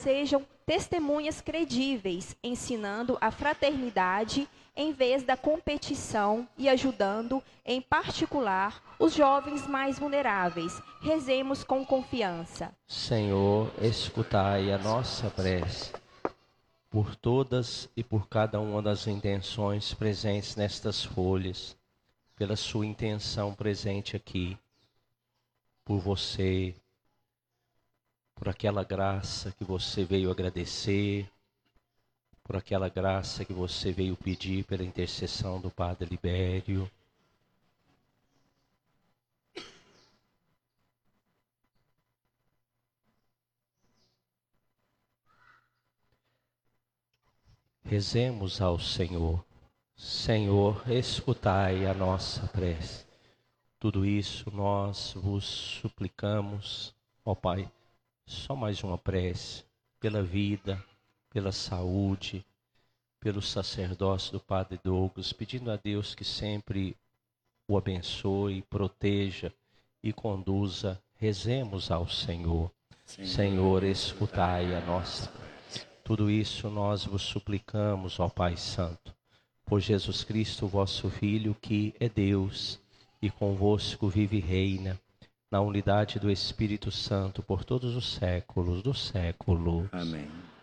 sejam testemunhas credíveis, ensinando a fraternidade em vez da competição e ajudando, em particular, os jovens mais vulneráveis. Rezemos com confiança. Senhor, escutai a nossa prece. Por todas e por cada uma das intenções presentes nestas folhas, pela sua intenção presente aqui, por você, por aquela graça que você veio agradecer, por aquela graça que você veio pedir pela intercessão do Padre Libério. Rezemos ao Senhor. Senhor, escutai a nossa prece. Tudo isso nós vos suplicamos, ó Pai, só mais uma prece, pela vida, pela saúde, pelo sacerdócio do Padre Douglas, pedindo a Deus que sempre o abençoe, proteja e conduza. Rezemos ao Senhor. Senhor, escutai a nossa prece. Tudo isso nós vos suplicamos, ó Pai Santo, por Jesus Cristo, vosso Filho, que é Deus e convosco vive e reina, na unidade do Espírito Santo, por todos os séculos dos séculos. Amém.